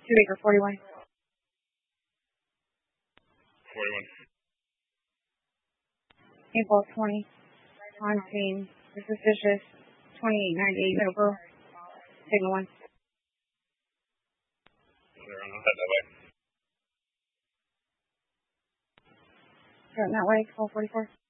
2 acre 41. 41. April 20. On scene. This is suspicious. 2898 over. Signal 1. They're on that way. Going that way, 1244.